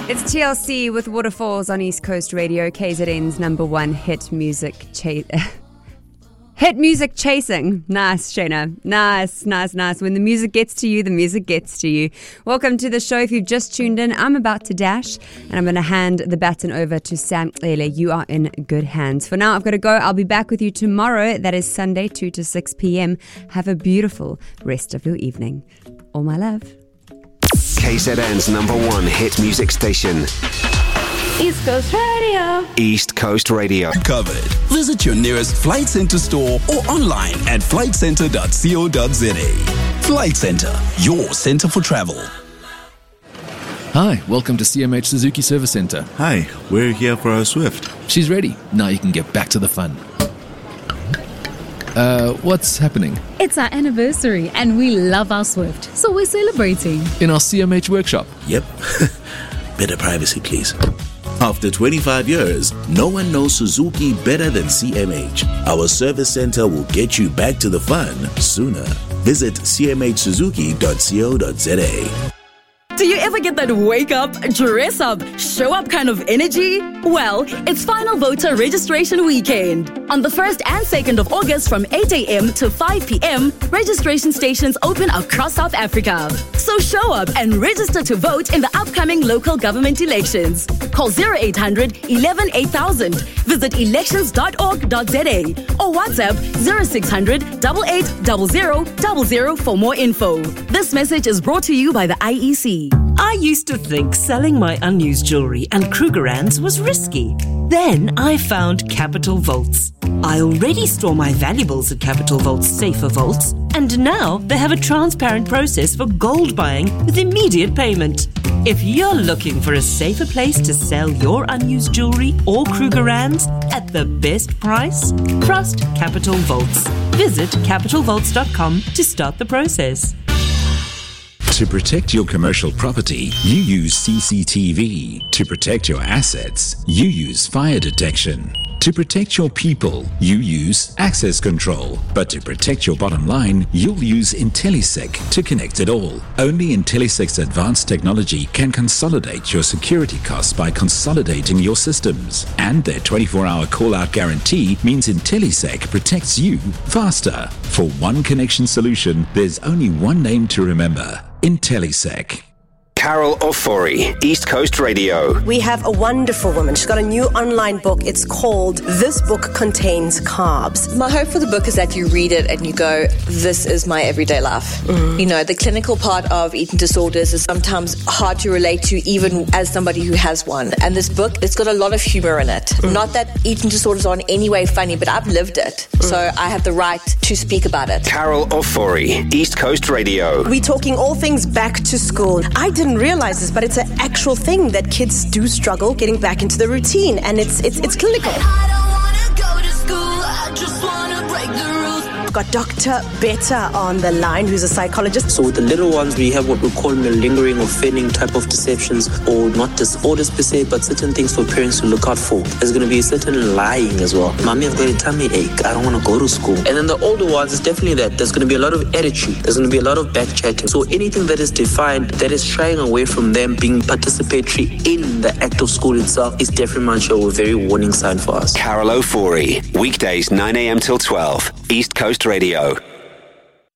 It's TLC with Waterfalls on East Coast Radio, KZN's number one hit music chasing. Nice, Shayna. Nice. When the music gets to you, the music gets to you. Welcome to the show. If you've just tuned in, I'm about to dash, and I'm going to hand the baton over to Sam Cele. You are in good hands. For now, I've got to go. I'll be back with you tomorrow. That is Sunday, 2 to 6 p.m. Have a beautiful rest of your evening. All my love. KZN's number one hit music station. East Coast Radio. East Coast Radio. Covered. Visit your nearest Flight Centre store or online at flightcentre.co.za. Flight Centre, your centre for travel. Hi, welcome to CMH Suzuki Service Centre. Hi, we're here for our Swift. She's ready. Now you can get back to the fun. What's happening? It's our anniversary and we love our Swift, so we're celebrating. In our CMH workshop? Yep. Better privacy, please. After 25 years, no one knows Suzuki better than CMH. Our service center will get you back to the fun sooner. Visit cmhsuzuki.co.za. Do you ever get that wake up, dress up, show up kind of energy? Well, it's Final Voter Registration Weekend. On the 1st and 2nd of August from 8 a.m. to 5 p.m., registration stations open across South Africa. So show up and register to vote in the upcoming local government elections. Call 0800 11 8000, visit elections.org.za or WhatsApp 0600 8800 00 for more info. This message is brought to you by the IEC. I used to think selling my unused jewelry and Krugerrands was risky. Then I found Capital Vaults. I already store my valuables at Capital Vaults Safer Vaults, and now they have a transparent process for gold buying with immediate payment. If you're looking for a safer place to sell your unused jewelry or Krugerrands at the best price, trust Capital Vaults. Visit capitalvaults.com to start the process. To protect your commercial property, you use CCTV. To protect your assets, you use fire detection. To protect your people, you use access control. But to protect your bottom line, you'll use IntelliSec to connect it all. Only IntelliSec's advanced technology can consolidate your security costs by consolidating your systems. And their 24-hour call-out guarantee means IntelliSec protects you faster. For one connection solution, there's only one name to remember: IntelliSec. Carol Ofori, East Coast Radio. We have a wonderful woman. She's got a new online book. It's called This Book Contains Carbs. My hope for the book is that you read it and you go, this is my everyday life. You know, the clinical part of eating disorders is sometimes hard to relate to even as somebody who has one. And this book, it's got a lot of humor in it. Not that eating disorders are in any way funny, but I've lived it. So I have the right to speak about it. Carol Ofori, East Coast Radio. We're talking all things back to school. I didn't realize this, but it's an actual thing that kids do struggle getting back into the routine, and it's clinical. I don't wanna go to school, I just wanna break the rules. Got Dr. Betta on the line, who's a psychologist. So with the little ones, we have what we call malingering or feigning type of deceptions, or not disorders per se, but certain things for parents to look out for. There's going to be certain lying as well. Mommy, I've got a tummy ache. I don't want to go to school. And then the older ones, it's definitely that. There's going to be a lot of attitude. There's going to be a lot of backchatting. So anything that is defined, that is shying away from them being participatory in the act of school itself, is definitely a very warning sign for us. Carol Ofori, weekdays 9 a.m. till 12, East Coast Radio.